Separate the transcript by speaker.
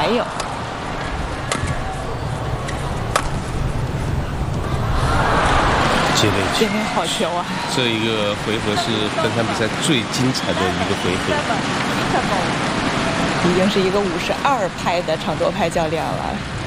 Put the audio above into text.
Speaker 1: 没有。
Speaker 2: 接位球，
Speaker 1: 好球啊！
Speaker 2: 这一个回合是本场比赛最精彩的一个回合。
Speaker 1: 已经是一个52拍的长多拍较量了。